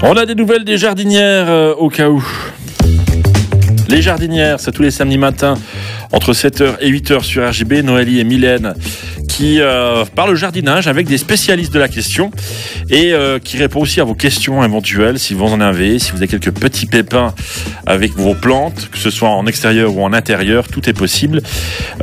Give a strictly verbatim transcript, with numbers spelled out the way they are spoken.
On a des nouvelles des jardinières euh, au cas où. Les jardinières, c'est tous les samedis matins entre sept heures et huit heures sur R J B. Noélie et Mylène qui euh, parlent au jardinage avec des spécialistes de la question et euh, qui répondent aussi à vos questions éventuelles si vous en avez, si vous avez quelques petits pépins avec vos plantes, que ce soit en extérieur ou en intérieur, tout est possible.